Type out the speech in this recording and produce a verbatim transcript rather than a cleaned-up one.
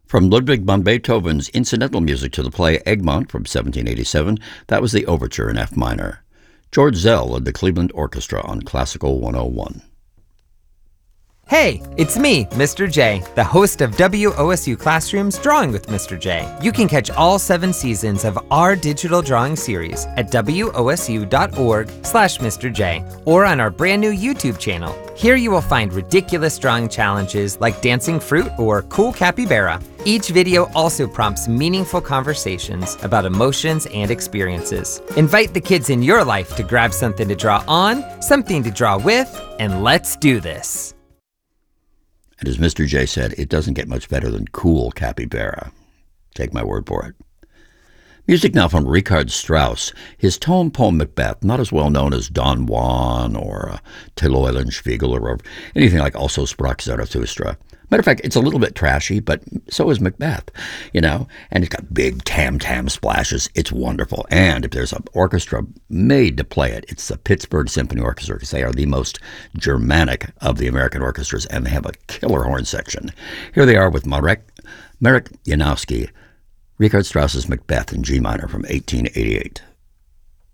From Ludwig van Beethoven's incidental music to the play Egmont from seventeen eighty-seven, that was the overture in F minor. George Zell led the Cleveland Orchestra on Classical one oh one. Hey, it's me, Mister J, the host of W O S U Classroom's Drawing with Mister J. You can catch all seven seasons of our digital drawing series at wosu.org slash Mr. J or on our brand new YouTube channel. Here you will find ridiculous drawing challenges like dancing fruit or cool capybara. Each video also prompts meaningful conversations about emotions and experiences. Invite the kids in your life to grab something to draw on, something to draw with, and let's do this. And as Mister J said, it doesn't get much better than cool capybara. Take my word for it. Music now from Richard Strauss. His tone poem Macbeth, not as well known as Don Juan or uh, Till Eulenspiegel or anything like Also sprach Zarathustra. Matter of fact, it's a little bit trashy, but so is Macbeth, you know, and it's got big tam-tam splashes. It's wonderful. And if there's an orchestra made to play it, it's the Pittsburgh Symphony Orchestra, because they are the most Germanic of the American orchestras, and they have a killer horn section. Here they are with Marek, Marek Janowski, Richard Strauss's Macbeth in G minor from eighteen eighty-eight.